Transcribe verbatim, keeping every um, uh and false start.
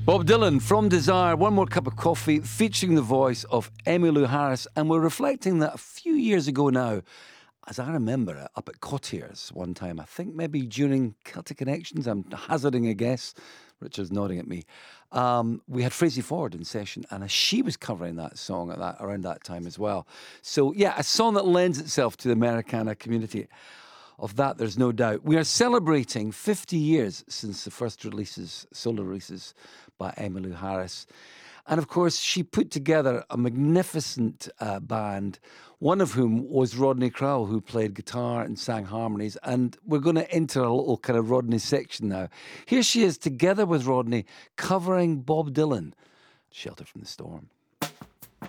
Bob Dylan from Desire, One More Cup of Coffee, featuring the voice of Emmylou Harris. And we're reflecting that a few years ago now, as I remember it, up at Cottiers one time, I think maybe during Celtic Connections, I'm hazarding a guess. Richard's nodding at me. Um, we had Frazee Ford in session, and she was covering that song at that around that time as well. So, yeah, a song that lends itself to the Americana community. Of that, there's no doubt. We are celebrating fifty years since the first releases, solo releases by Emmylou Harris. And of course, she put together a magnificent uh, band, one of whom was Rodney Crowell, who played guitar and sang harmonies. And we're going to enter a little kind of Rodney section now. Here she is, together with Rodney, covering Bob Dylan, Shelter from the Storm.